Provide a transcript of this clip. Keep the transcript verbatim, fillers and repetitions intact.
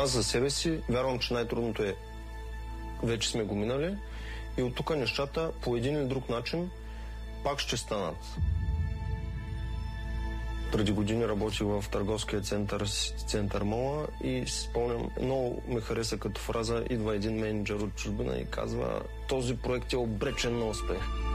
Аз за себе си вярвам, че най-трудното е вече сме го минали и от тук нещата по един или друг начин пак ще станат. Преди години работих в търговския център, център Мола и си спомням, много ме хареса като фраза, идва един менеджер от чужбина и казва: този проект е обречен на успех.